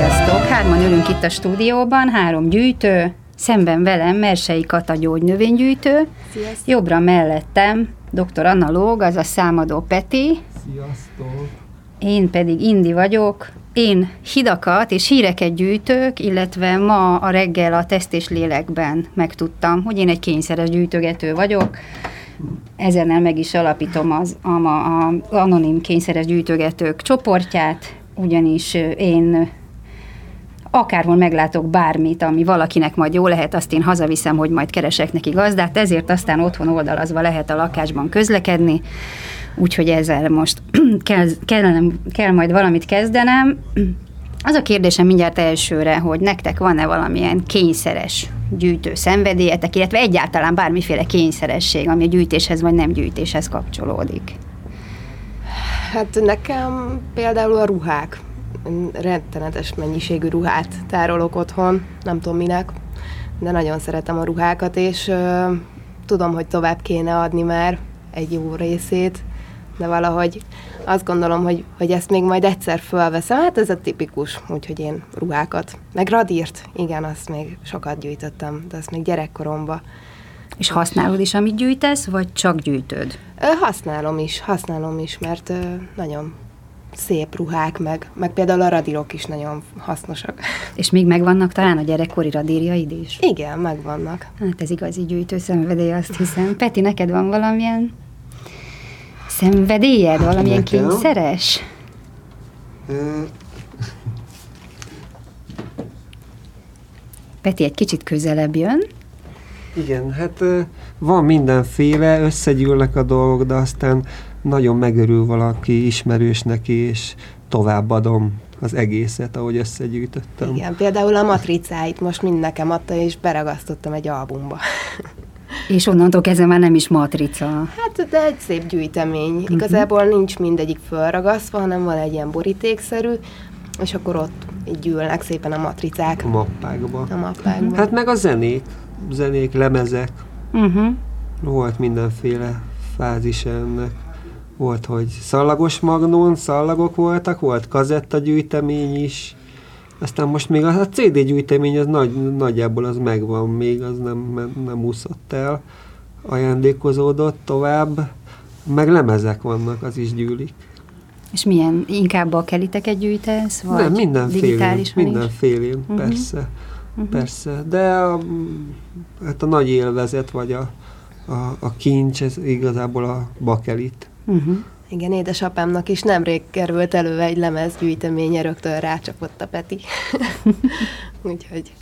Sziasztok! Hárman ülünk itt a stúdióban, 3 gyűjtő, szemben velem Mersei Kata gyógynövénygyűjtő, sziasztok. Jobbra mellettem dr. Anna Lóg, azaz Számadó Peti. Sziasztok! Én pedig Indi vagyok. Én hidakat és híreket gyűjtök, illetve ma a reggel a Teszt és Lélekben megtudtam, hogy én egy kényszeres gyűjtögető vagyok. Ezennel meg is alapítom az anonim kényszeres gyűjtögetők csoportját, ugyanis én akárhol meglátok bármit, ami valakinek majd jó lehet, azt én hazaviszem, hogy majd keresek neki gazdát, ezért aztán otthon oldalazva lehet a lakásban közlekedni, úgyhogy ezzel most kell majd valamit kezdenem. Az a kérdésem mindjárt elsőre, hogy nektek van-e valamilyen kényszeres gyűjtő szenvedélyetek, illetve egyáltalán bármiféle kényszeresség, ami a gyűjtéshez vagy nem gyűjtéshez kapcsolódik? Hát nekem például a ruhák. Rettenetes mennyiségű ruhát tárolok otthon, nem tudom minek, de nagyon szeretem a ruhákat, és tudom, hogy tovább kéne adni már egy jó részét, de valahogy azt gondolom, hogy ezt még majd egyszer fölveszem. Hát ez a tipikus, úgyhogy én ruhákat. Meg radírt, igen, azt még sokat gyűjtöttem, de azt még gyerekkoromban. És használod is, amit gyűjtesz, vagy csak gyűjtöd? Használom is, mert nagyon szép ruhák, meg például a radírok is nagyon hasznosak. És még megvannak talán a gyerekkori radírjaid is? Igen, megvannak. Hát ez igazi gyűjtő szenvedély, azt hiszem. Peti, neked van valamilyen szenvedélyed, valamilyen nekem? Kényszeres? Peti egy kicsit közelebb jön. Igen, hát van mindenféle, összegyűlnek a dolgok, de aztán nagyon megörül valaki ismerősnek, és továbbadom az egészet, ahogy összegyűjtöttem. Igen, például a matricáit most mind nekem adta, és beragasztottam egy albumba. És onnantól kezdve már nem is matrica. Hát, de egy szép gyűjtemény. Igazából nincs mindegyik fölragasztva, hanem van egy ilyen borítékszerű, és akkor ott így gyűlnek szépen a matricák. A mappákba. Hát meg a zenék, lemezek. Volt mindenféle fázis ennek. Volt, hogy szallagos magnón, szallagok voltak, volt kazettagyűjtemény is. Aztán most még a CD gyűjtemény, az nagyjából az megvan még, az nem úszott el. Ajándékozódott tovább. Meg lemezek vannak, az is gyűlik. És milyen, inkább a keliteket gyűjtesz? Vagy nem, mindenfélén, is? persze. De hát a nagy élvezet, vagy a kincs, ez igazából a bakelit. Igen, édesapámnak is nemrég került elő egy lemezgyűjteménye, rögtön rácsapott a Peti. Úgyhogy